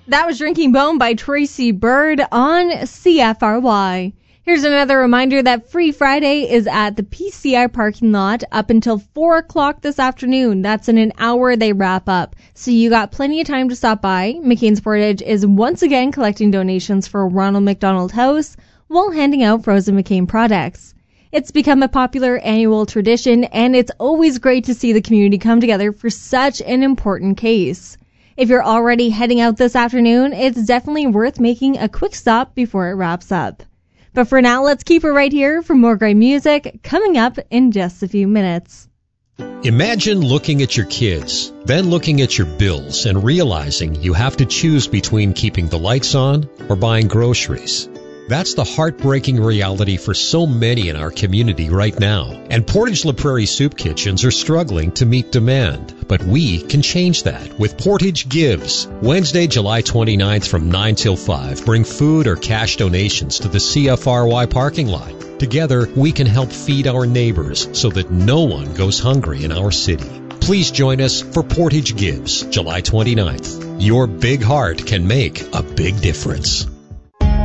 That was Drinking Bone by Tracy Bird on CFRY. Here's another reminder that Free Friday is at the PCI parking lot up until 4 o'clock this afternoon. That's in an hour they wrap up. So you got plenty of time to stop by. McCain's Portage is once again collecting donations for Ronald McDonald House while handing out frozen McCain products. It's become a popular annual tradition, and it's always great to see the community come together for such an important case. If you're already heading out this afternoon, it's definitely worth making a quick stop before it wraps up. But for now, let's keep it right here for more great music coming up in just a few minutes. Imagine looking at your kids, then looking at your bills and realizing you have to choose between keeping the lights on or buying groceries. That's the heartbreaking reality for so many in our community right now. And Portage La Prairie Soup Kitchens are struggling to meet demand. But we can change that with Portage Gives. Wednesday, July 29th from 9 till 5. Bring food or cash donations to the CFRY parking lot. Together, we can help feed our neighbors so that no one goes hungry in our city. Please join us for Portage Gives, July 29th. Your big heart can make a big difference.